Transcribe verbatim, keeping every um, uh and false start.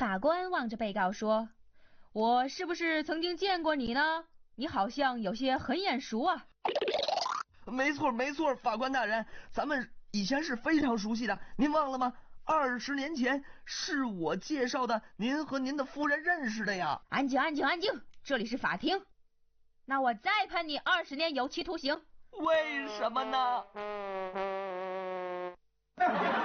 法官望着被告说：“我是不是曾经见过你呢？你好像有些很眼熟啊。” 没错没错，法官大人，咱们以前是非常熟悉的，您忘了吗？二十年前是我介绍的，您和您的夫人认识的呀。 安静安静安静，这里是法庭。那我再判你二十年有期徒刑。 为什么呢？